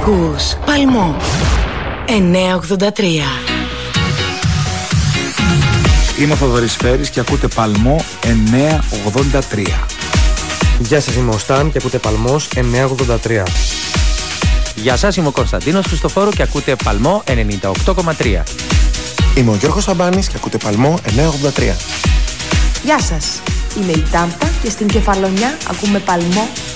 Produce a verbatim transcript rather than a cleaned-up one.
Ακούς Παλμό εννιακόσια ογδόντα τρία. Είμαι ο Θοδωρής Φέρης και ακούτε Παλμό εννιακόσια ογδόντα τρία. Γεια σας, είμαι ο Σταν και ακούτε Παλμός εννιακόσια ογδόντα τρία. Γεια σας, είμαι ο Κωνσταντίνος Χριστοφόρου και ακούτε Παλμό ενενήντα οκτώ κόμμα τρία. Είμαι ο Γιώργος Σαμπάνης και ακούτε Παλμό εννιακόσια ογδόντα τρία. Γεια σας, είμαι η Τάμπα και στην Κεφαλονιά ακούμε Παλμό